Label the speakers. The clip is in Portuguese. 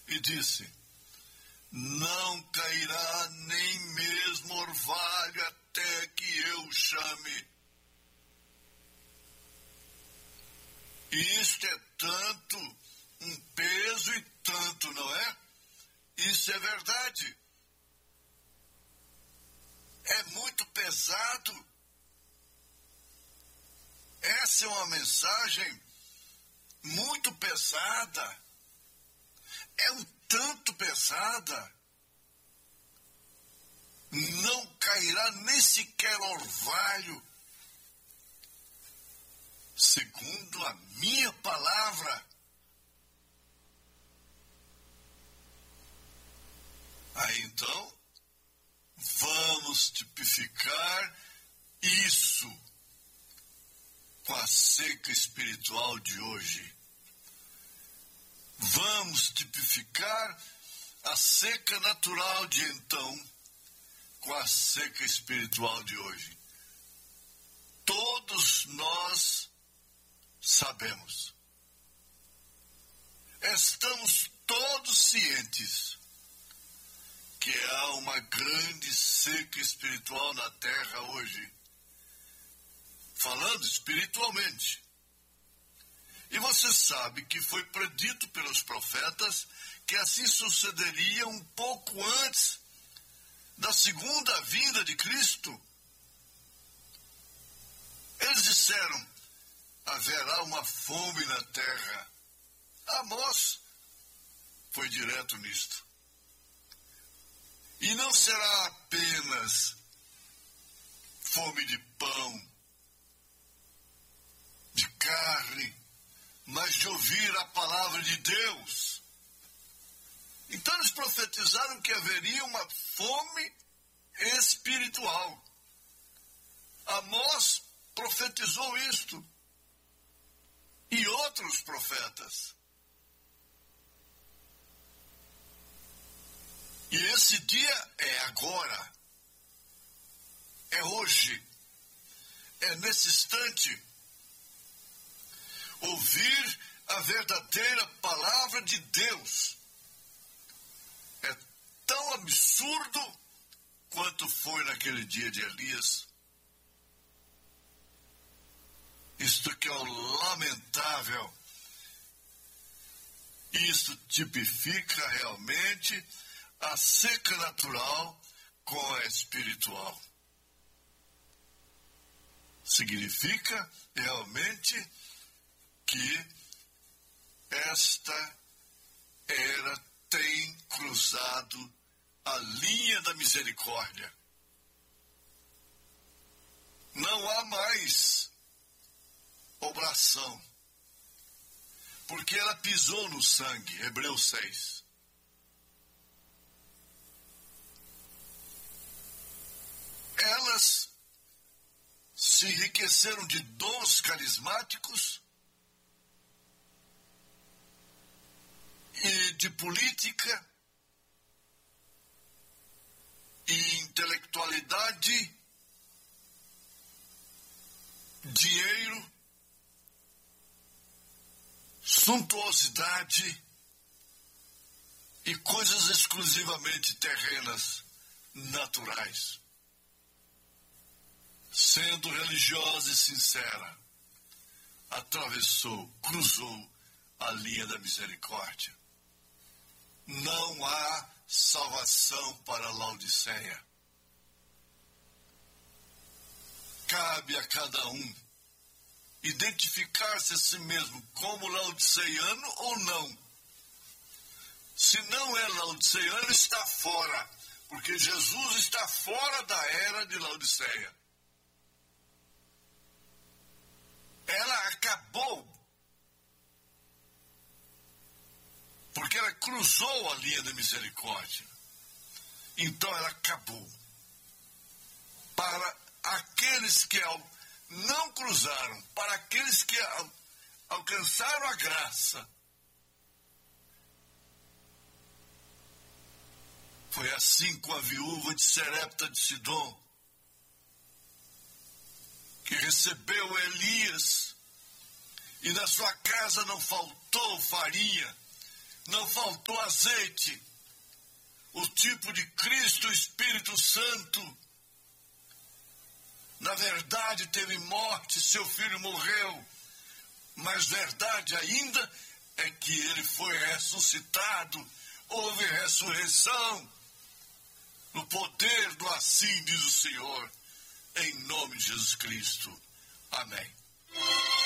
Speaker 1: e disse: não cairá nem mesmo orvalho até que eu chame. E isto é tanto um peso e tanto, não é? Isso é verdade. É muito pesado. Essa é uma mensagem muito pesada. É um tanto pesada. Não cairá nem sequer orvalho, segundo a minha palavra. Aí então, vamos tipificar isso com a seca espiritual de hoje. Vamos tipificar a seca natural de então com a seca espiritual de hoje. Todos nós sabemos. Estamos todos cientes que há uma grande seca espiritual na terra hoje. Falando espiritualmente. E você sabe que foi predito pelos profetas que assim sucederia um pouco antes da segunda vinda de Cristo. Eles disseram: haverá uma fome na terra. Amós foi direto nisto. E não será apenas fome de pão, de carne, mas de ouvir a palavra de Deus. Então eles profetizaram que haveria uma fome espiritual. Amós profetizou isto. E outros profetas. E esse dia é agora. É hoje. É nesse instante. Ouvir a verdadeira palavra de Deus é tão absurdo quanto foi naquele dia de Elias. Isto que é o lamentável. Isto tipifica realmente a seca natural com a espiritual. Significa realmente que esta era tem cruzado a linha da misericórdia. Não há mais obração, porque ela pisou no sangue, Hebreus 6. Elas se enriqueceram de dons carismáticos e de política e intelectualidade, dinheiro, suntuosidade e coisas exclusivamente terrenas, naturais. Sendo religiosa e sincera, cruzou a linha da misericórdia. Não há salvação para Laodiceia. Cabe a cada um identificar-se a si mesmo como laodiceiano ou não. Se não é laodiceiano, está fora, porque Jesus está fora da era de Laodiceia. Ela acabou, porque ela cruzou a linha da misericórdia. Então ela acabou. Para aqueles que não cruzaram, para aqueles que alcançaram a graça, foi assim com a viúva de Serepta de Sidom, que recebeu Elias, e na sua casa não faltou farinha, não faltou azeite. O tipo de Cristo, o Espírito Santo, na verdade teve morte, seu filho morreu, mas verdade ainda é que ele foi ressuscitado, houve ressurreição, no poder do assim diz o Senhor, em nome de Jesus Cristo. Amém.